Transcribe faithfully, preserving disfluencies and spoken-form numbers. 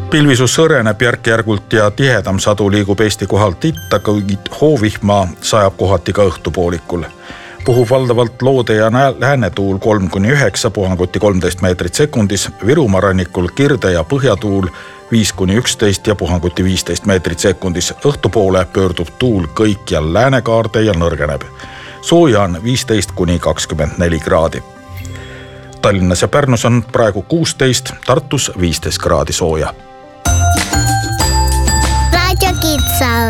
Pilvisus sõreneb järk-järgult ja tihedam sadu liigub Eesti kohalt itta, kuid hoovihma sajab kohati ka õhtupoolikul. Puhub valdavalt loode ja läänetuul kolm kuni üheksa, puhanguti kolmteist meetrit sekundis, Virumaa rannikul kirde ja põhjatuul viis kuni üksteist ja puhanguti viisteist meetrit sekundis. Õhtupoole pöördub tuul kõikjal läänekaarde ja nõrgeneb. Sooja on viisteist kuni kakskümmend neli kraadi. Tallinnas ja Pärnus on praegu kuusteist, Tartus viisteist kraadi sooja. Radio Kitsal.